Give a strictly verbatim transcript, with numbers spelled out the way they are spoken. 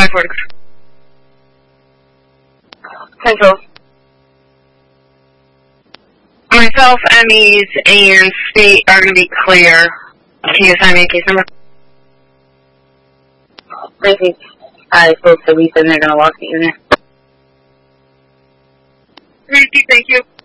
five forty. Central. Myself, Emmys, and State are going to be clear. Can you assign me a case number? I think I spoke to Lisa and they're going to walk the unit. Thank you.